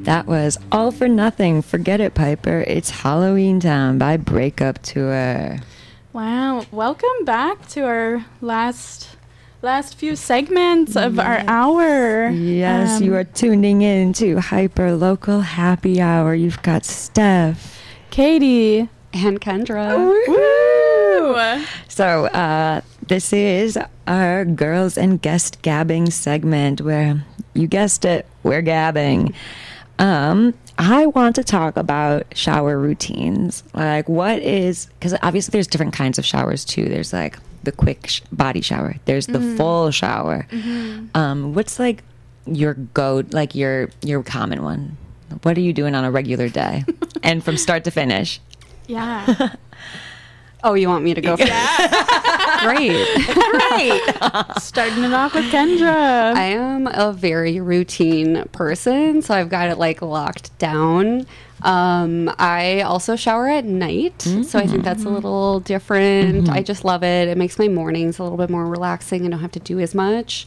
That was All for Nothing, Forget It, Piper. It's Halloween Town by Breakup Tour. Wow. Welcome back to our last few segments of our hour. Yes, you are tuning in to Hyper Local Happy Hour. You've got Steph, Katie, and Kendra. Woo! So, this is our Girls and Guest Gabbing segment where, you guessed it, we're gabbing. I want to talk about shower routines. Like, because obviously there's different kinds of showers too. There's like the quick body shower. There's the full shower. Mm-hmm. What's like your your common one? What are you doing on a regular day? And from start to finish? Yeah. Oh, you want me to go first? Yeah. Great. Starting it off with Kendra. I am a very routine person, so I've got it like locked down. I also shower at night, so I think that's a little different. I just love it. It makes my mornings a little bit more relaxing. I don't have to do as much.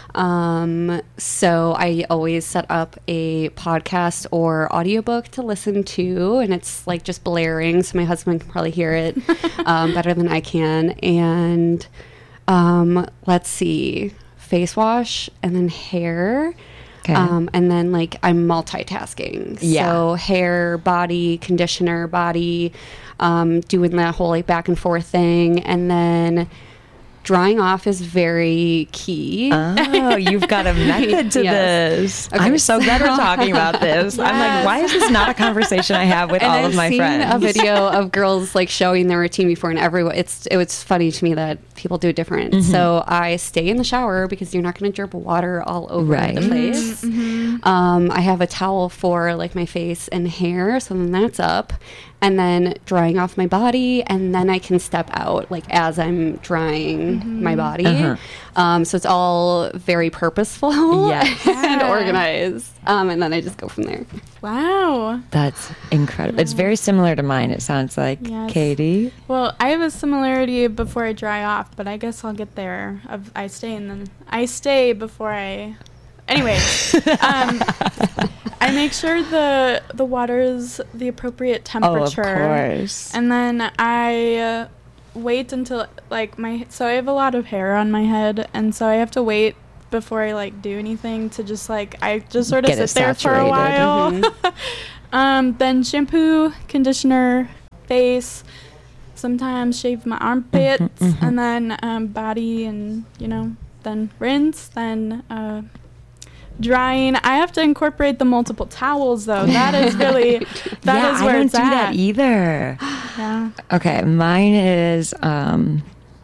So I always set up a podcast or audiobook to listen to, and it's like just blaring, so my husband can probably hear it better than I can. And let's see, face wash and then hair. Okay. And then like I'm multitasking. Yeah. So hair, body, conditioner, body, doing that whole like back and forth thing, and then drying off is very key. Oh, you've got a method to this. Okay. I'm so glad we're talking about this. Yes. I'm like, why is this not a conversation I have with all of my friends? I've seen a video of girls like showing their routine before, and everyone, it was funny to me that people do it different. Mm-hmm. So I stay in the shower because you're not going to drip water all over the place. Mm-hmm. I have a towel for like my face and hair, so then that's up. And then drying off my body, and then I can step out like as I'm drying my body. So it's all very purposeful and organized. And then I just go from there. Wow. That's incredible. It's very similar to mine, it sounds like. Yes. Katie? Well, I have a similarity before I dry off, but I guess I'll get there. I stay before I... Anyway, I make sure the water is the appropriate temperature. Oh, of course. And then I wait until like so I have a lot of hair on my head, and so I have to wait before I like do anything to just like I just sort of sit there for a while. Then shampoo, conditioner, face. Sometimes shave my armpits, and then body, and then rinse, then. Drying. I have to incorporate the multiple towels, though. That is really is where it's at. I don't do that either. Yeah. Okay, mine is. I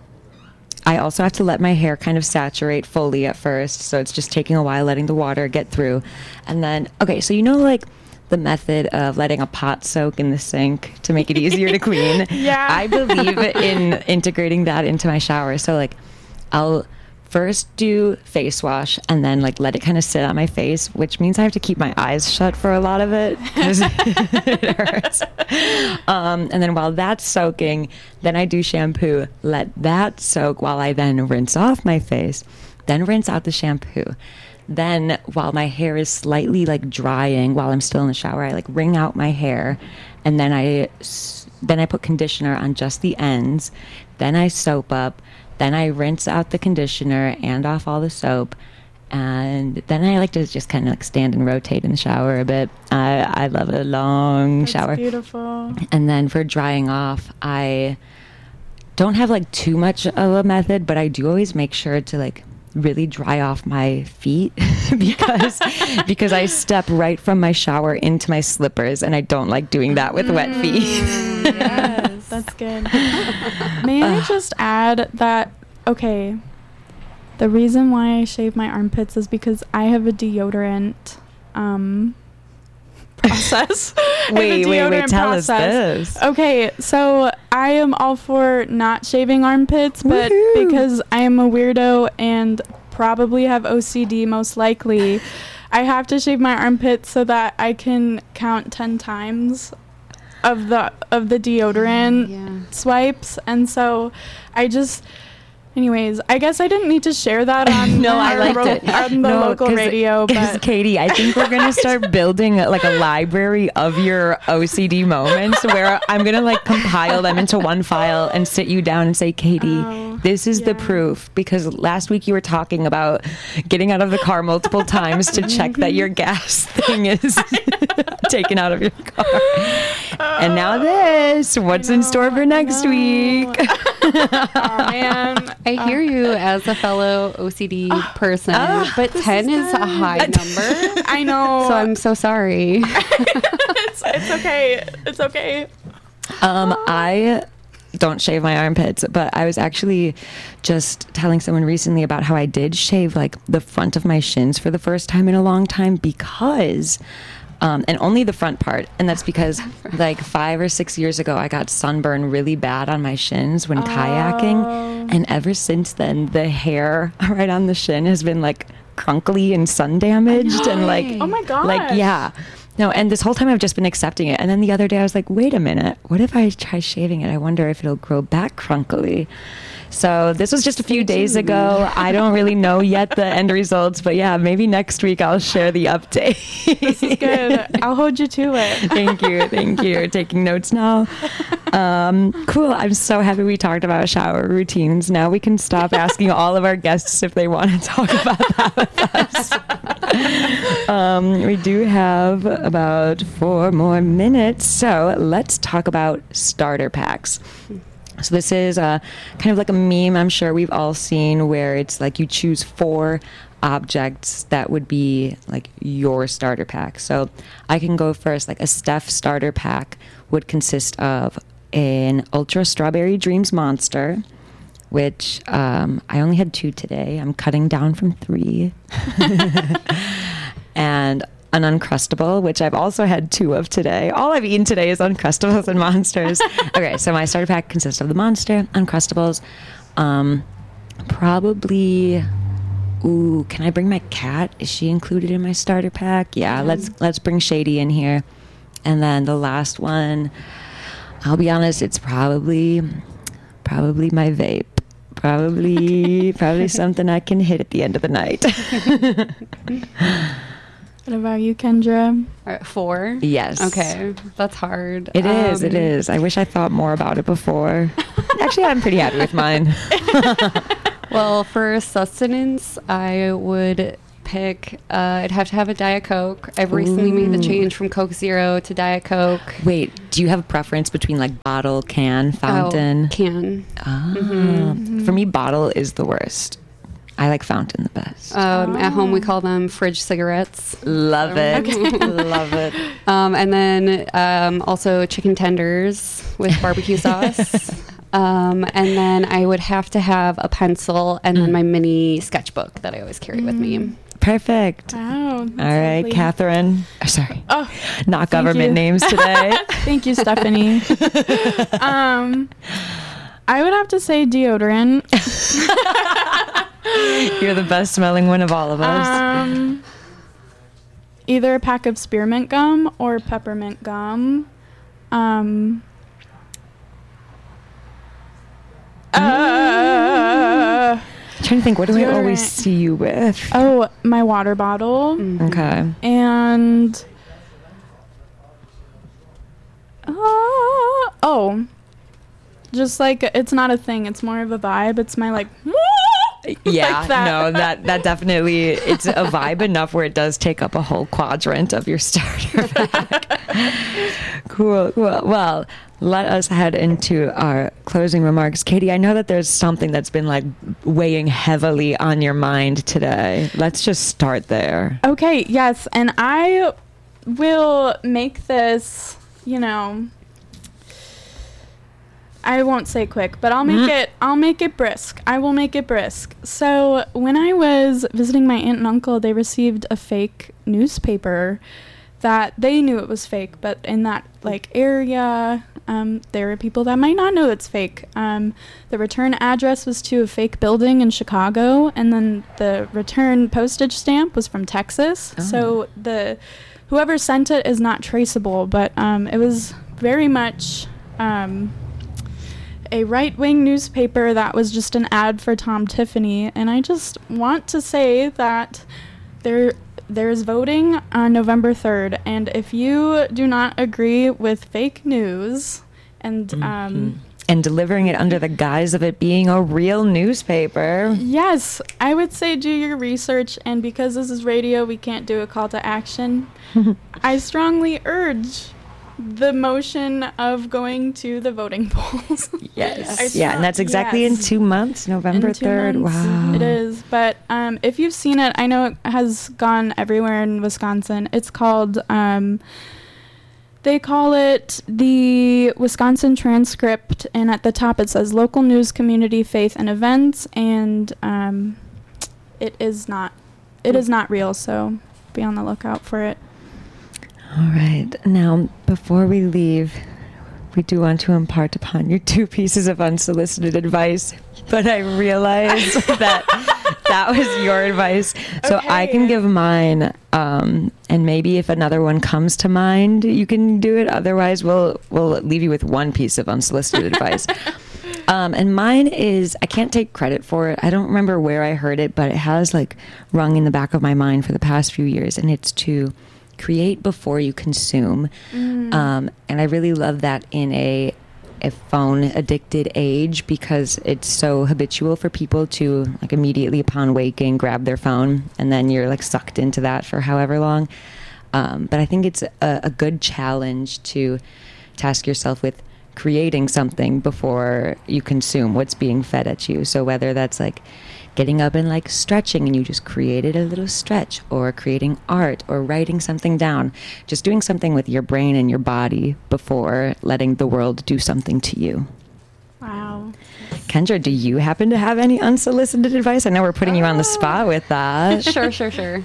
also have to let my hair kind of saturate fully at first, so it's just taking a while letting the water get through, and then so like the method of letting a pot soak in the sink to make it easier to clean. Yeah. I believe in integrating that into my shower. So like, I'll first do face wash and then like let it kind of sit on my face, which means I have to keep my eyes shut for a lot of it because it hurts. And then while that's soaking, then I do shampoo, let that soak while I then rinse off my face, then rinse out the shampoo. Then while my hair is slightly like drying while I'm still in the shower, I like wring out my hair, and then I put conditioner on just the ends. Then I soap up. Then I rinse out the conditioner and off all the soap. And then I like to just kind of like stand and rotate in the shower a bit. I love a long shower. That's beautiful. And then for drying off, I don't have like too much of a method, but I do always make sure to like really dry off my feet because I step right from my shower into my slippers, and I don't like doing that with wet feet. Yes, that's good. May I just add that, okay, the reason why I shave my armpits is because I have a deodorant process. Wait, tell us this. Okay, so I am all for not shaving armpits, but because I am a weirdo and probably have OCD most likely, I have to shave my armpits so that I can count 10 times of the deodorant swipes. And so I just Anyways, I guess I didn't need to share that on on the local radio. But Katie, I think we're gonna start building like a library of your OCD moments where I'm gonna like compile them into one file and sit you down and say, Katie, this is the proof. Because last week you were talking about getting out of the car multiple times to check that your gas thing is taken out of your car. And now this. What's in store for next week? Oh man. I hear you as a fellow OCD person, but 10 is a high number. I know. So I'm so sorry. It's okay. It's okay. I don't shave my armpits, but I was actually just telling someone recently about how I did shave like the front of my shins for the first time in a long time because and only the front part. And that's because like 5 or 6 years ago, I got sunburn really bad on my shins when kayaking. And ever since then, the hair right on the shin has been like crunkly and sun damaged. And like, oh my God. Like, yeah. No, and this whole time I've just been accepting it. And then the other day I was like, wait a minute. What if I try shaving it? I wonder if it'll grow back crunkly. So this was just a few days ago. I don't really know yet the end results, but yeah, maybe next week I'll share the update. This is good. I'll hold you to it. Thank you. Taking notes now. Cool. I'm so happy we talked about shower routines. Now we can stop asking all of our guests if they want to talk about that with us. We do have about 4 more minutes, so let's talk about starter packs. So this is kind of like a meme I'm sure we've all seen where it's like you choose 4 objects that would be like your starter pack. So I can go first. Like a Steph starter pack would consist of an Ultra Strawberry Dreams Monster, which I only had 2 today. I'm cutting down from 3. And an Uncrustable, which I've also had 2 of today. All I've eaten today is Uncrustables and Monsters. Okay, so my starter pack consists of the Monster, Uncrustables, probably. Ooh, can I bring my cat? Is she included in my starter pack? Yeah, let's bring Shady in here. And then the last one, I'll be honest, it's probably my vape. Probably something I can hit at the end of the night. What about you, Kendra? 4? Yes. Okay, that's hard. It is. I wish I thought more about it before. Actually, I'm pretty happy with mine. Well, for sustenance, I would pick, I'd have to have a Diet Coke. I've recently made the change from Coke Zero to Diet Coke. Wait, do you have a preference between like bottle, can, fountain? Can. For me, bottle is the worst. I like fountain the best. At home, we call them fridge cigarettes. Love it. Love it. And then also chicken tenders with barbecue sauce. And then I would have to have a pencil and then my mini sketchbook that I always carry with me. Perfect. Wow. All right, lovely. Catherine. Oh, sorry. Oh, not government names today. Thank you, Stephanie. I would have to say deodorant. You're the best smelling one of all of us. Either a pack of spearmint gum or peppermint gum. I'm trying to think, what do I always see you with? Oh, my water bottle. Okay. And just like, it's not a thing, it's more of a vibe. It's my like yeah, like that. No, that definitely, it's a vibe enough where it does take up a whole quadrant of your starter pack. Cool. Well, let us head into our closing remarks. Katie, I know that there's something that's been like weighing heavily on your mind today. Let's just start there. Okay, yes, and I will make this, I won't say quick, but I'll make it brisk. I will make it brisk. So when I was visiting my aunt and uncle, they received a fake newspaper that they knew it was fake, but in that area, there are people that might not know it's fake. The return address was to a fake building in Chicago, and then the return postage stamp was from Texas. Oh. So whoever sent it is not traceable, but it was very much a right-wing newspaper that was just an ad for Tom Tiffany. And I just want to say that there's voting on November 3rd. And if you do not agree with fake news and and delivering it under the guise of it being a real newspaper. Yes, I would say do your research, and because this is radio, we can't do a call to action. I strongly urge the motion of going to the voting polls. Yes. Yeah, and that's exactly in 2 months, November 3rd. Wow. It is. But if you've seen it, I know it has gone everywhere in Wisconsin. It's called... they call it the Wisconsin Transcript, and at the top it says local news, community, faith, and events, and it is not real, so be on the lookout for it. All right. Now, before we leave, we do want to impart upon you 2 pieces of unsolicited advice, but I realize that was your advice. So okay. I can give mine, and maybe if another one comes to mind, you can do it. Otherwise, we'll leave you with 1 piece of unsolicited advice. And mine is, I can't take credit for it. I don't remember where I heard it, but it has like rung in the back of my mind for the past few years, and it's to create before you consume. And I really love that in a phone addicted age, because it's so habitual for people to like immediately upon waking grab their phone, and then you're like sucked into that for however long. But I think it's a good challenge to task yourself with creating something before you consume what's being fed at you. So whether that's like getting up and like stretching and you just created a little stretch, or creating art, or writing something down, just doing something with your brain and your body before letting the world do something to you. Wow. Kendra, do you happen to have any unsolicited advice? I know we're putting you on the spot with that. Sure.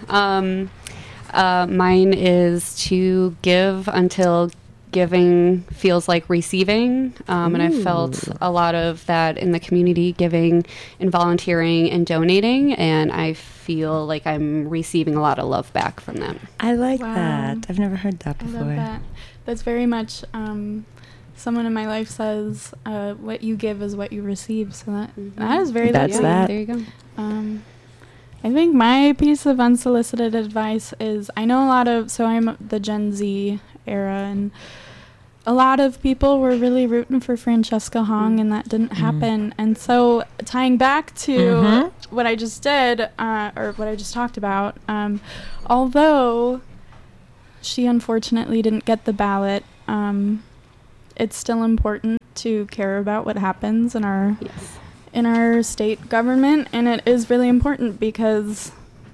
Mine is to give until giving feels like receiving, and I felt a lot of that in the community, giving and volunteering and donating, and I feel like I'm receiving a lot of love back from them. I like that. I've never heard that before. I love that. That's very much someone in my life says what you give is what you receive, so that is very that's that. There you go. I think my piece of unsolicited advice is, I know a lot of, so I'm the Gen Z era, and a lot of people were really rooting for Francesca Hong, and that didn't happen. And so tying back to what I just did, or what I just talked about, although she unfortunately didn't get the ballot, it's still important to care about what happens in our state government, and it is really important because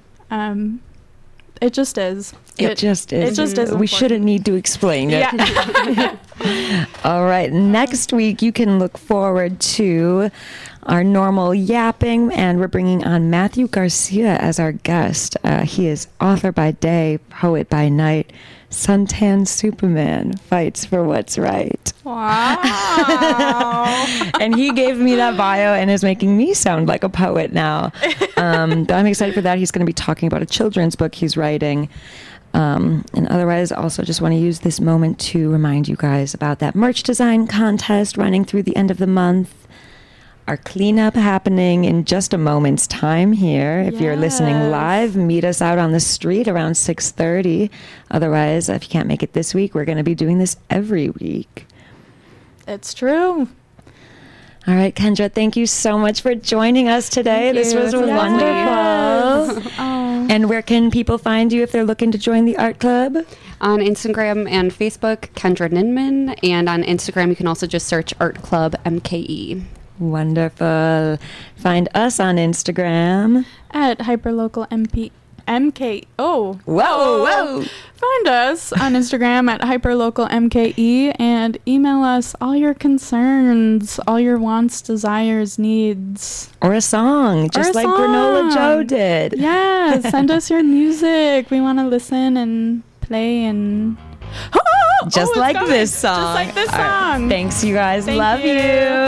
it just is. It just is. It just is. We shouldn't need to explain it. Yeah. All right. Next week, you can look forward to our normal yapping, and we're bringing on Matthew Garcia as our guest. He is author by day, poet by night, suntan Superman, fights for what's right. Wow. And he gave me that bio and is making me sound like a poet now. But I'm excited for that. He's going to be talking about a children's book he's writing. And otherwise, also just want to use this moment to remind you guys about that merch design contest running through the end of the month. Our cleanup happening in just a moment's time here. If you're listening live, meet us out on the street around 6:30. Otherwise, if you can't make it this week, we're going to be doing this every week. It's true. All right, Kendra, thank you so much for joining us today. This was wonderful. Yes. And where can people find you if they're looking to join the art club? On Instagram and Facebook, Kendra Ninman. And on Instagram, you can also just search Art Club MKE. Wonderful. Find us on Instagram at HyperLocalMK. Oh. Whoa. Find us on Instagram at HyperLocalMKE, and email us all your concerns, all your wants, desires, needs. Or a song, just like Granola Joe did. Yeah, send us your music. We want to listen and play and... Just like this song. Just like this song. Right. Thanks, you guys. Thank Love you.